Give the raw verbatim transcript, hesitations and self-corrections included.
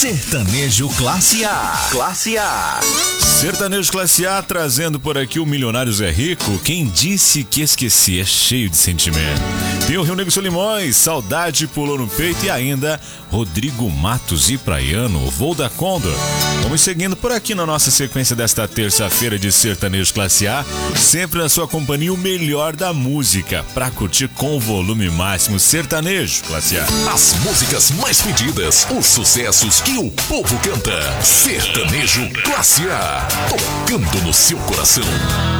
Sertanejo Classe A. Classe A. Sertanejo Classe A trazendo por aqui o Milionário Zé Rico. Quem disse que esqueci é cheio de sentimento. Tem o Rio Negro Solimões, Saudade Pulou no Peito e ainda Rodrigo Matos e Praiano, Voo da Condor. Vamos seguindo por aqui na nossa sequência desta terça-feira de Sertanejo Classe A, sempre na sua companhia o melhor da música, pra curtir com volume máximo. Sertanejo Classe A. As músicas mais pedidas, os sucessos que o povo canta. Sertanejo Classe A, tocando no seu coração.